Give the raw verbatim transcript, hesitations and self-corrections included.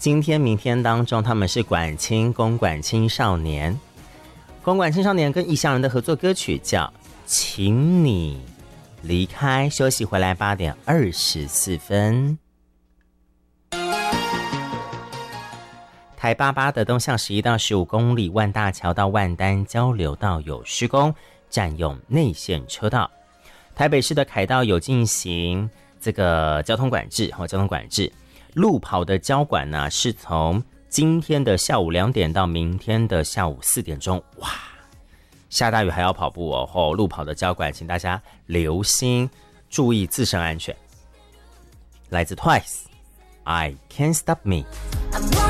今天、明天当中，他们是管青公馆青少年，公馆青少年跟异乡人的合作歌曲叫《请你离开》。休息回来，八点二十四分。台八八的东向十一到十五公里，万大桥到万丹交流道有施工，占用内线车道。台北市的凯道有进行这个交通管制，和交通管制。路跑的交管呢，是从今天的下午两点到明天的下午四点钟。哇，下大雨还要跑步哦！吼，路跑的交管，请大家留心，注意自身安全。来自 Twice，I Can't Stop Me。